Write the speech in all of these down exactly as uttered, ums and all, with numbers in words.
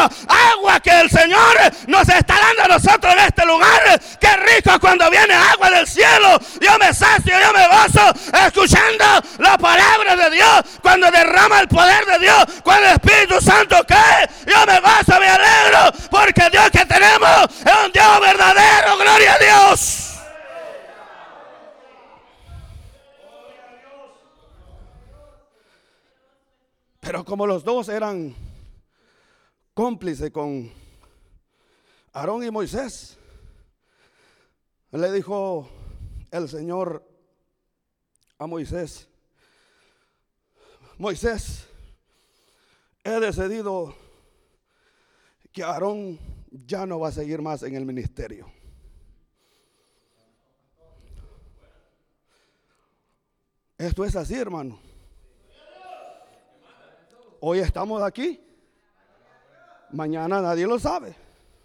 agua que el Señor nos está dando a nosotros en este lugar. Qué rico cuando viene agua del cielo. Yo me sacio, yo me gozo escuchando la palabra de Dios. Cuando derrama el poder de Dios, cuando el Espíritu Santo cae, yo me gozo, me alegro, porque Dios que tenemos es un Dios verdadero. Gloria a Dios. Pero como los dos eran cómplices con Aarón y Moisés, le dijo el Señor a Moisés: Moisés, he decidido que Aarón ya no va a seguir más en el ministerio. Esto es así, hermano. Hoy estamos aquí, mañana nadie lo sabe.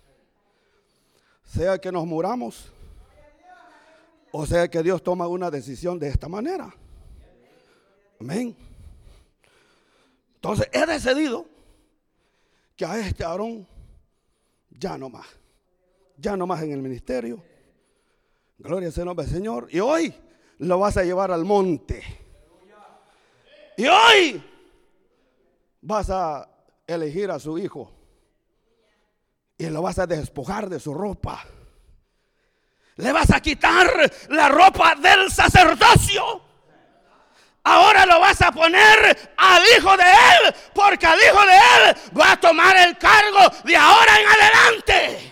Sea que nos muramos, o sea que Dios toma una decisión de esta manera. Amén. Entonces he decidido que a este Aarón ya no más, ya no más en el ministerio. Gloria sea el nombre del Señor. Y hoy lo vas a llevar al monte. Y hoy vas a elegir a su hijo y lo vas a despojar de su ropa. Le vas a quitar la ropa del sacerdocio. Ahora lo vas a poner al hijo de él, porque al hijo de él va a tomar el cargo de ahora en adelante.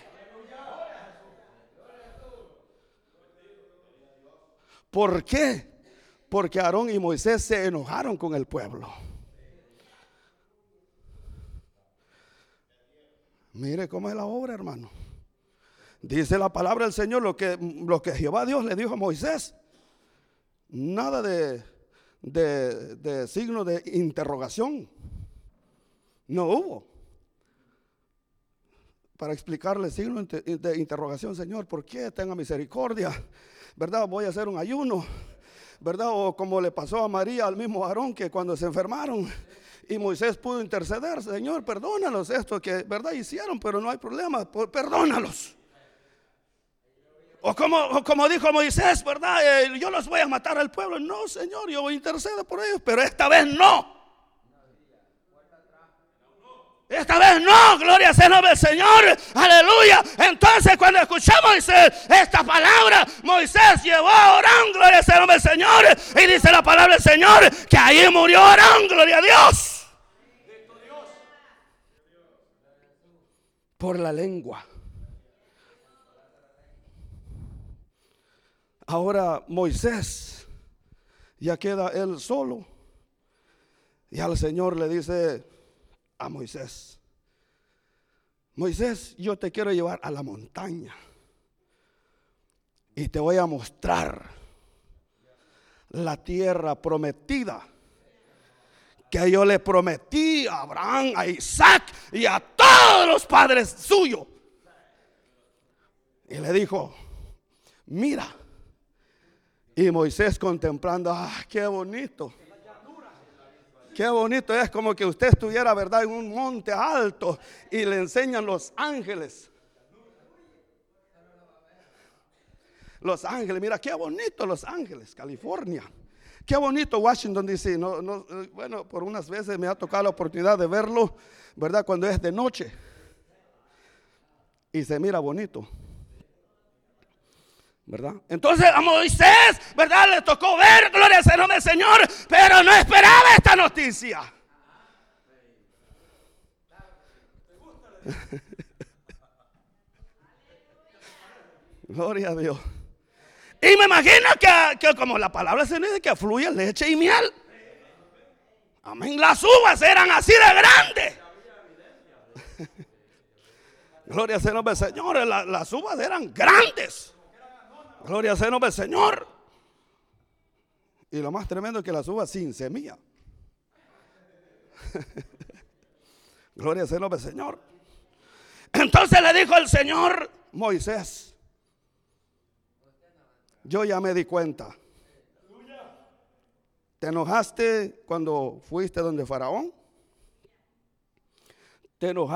¿Por qué? Porque Aarón y Moisés se enojaron con el pueblo. Mire cómo es la obra, hermano. Dice la palabra del Señor, lo que, lo que Jehová Dios le dijo a Moisés. Nada de, de, de signo de interrogación. No hubo. Para explicarle signo de interrogación: Señor, ¿por qué? Tenga misericordia, ¿verdad? Voy a hacer un ayuno, ¿verdad? O como le pasó a María, al mismo Aarón, que cuando se enfermaron y Moisés pudo interceder: Señor, perdónalos esto que, ¿verdad?, hicieron, pero no hay problema, perdónalos. O como, o como dijo Moisés, ¿verdad? Eh, yo los voy a matar al pueblo. No, Señor, yo voy a interceder por ellos, pero esta vez no. Esta vez no, gloria sea el nombre del Señor, aleluya. Entonces cuando escuchamos Moisés, esta palabra, Moisés llevó a Aarón, gloria sea el nombre del Señor, y dice la palabra del Señor que ahí murió Aarón, gloria a Dios, por la lengua. Ahora Moisés ya queda él solo, y al Señor le dice a Moisés: Moisés, yo te quiero llevar a la montaña y te voy a mostrar la tierra prometida que yo le prometí a Abraham, a Isaac y a todos los padres suyos. Y le dijo: mira. Y Moisés contemplando: ah, qué bonito. Qué bonito es, como que usted estuviera, ¿verdad?, en un monte alto y le enseñan los ángeles. Los ángeles, mira qué bonito Los Ángeles, California. Qué bonito Washington D C. No, no, bueno, por unas veces me ha tocado la oportunidad de verlo, ¿verdad?, cuando es de noche. Y se mira bonito, ¿verdad? Entonces a Moisés, ¿verdad?, le tocó ver, gloria al nombre del Señor, pero no esperaba esta noticia. Gloria a Dios. Y me imagino que, que como la palabra se dice que fluye leche y miel. Amén. Las uvas eran así de grandes. Gloria al nombre del Señor. La, las uvas eran grandes. Gloria al nombre del Señor. Y lo más tremendo es que las uvas sin semilla. Gloria al nombre del Señor. Entonces le dijo el Señor: Moisés, yo ya me di cuenta. ¿Te enojaste cuando fuiste donde Faraón? ¿Te enojaste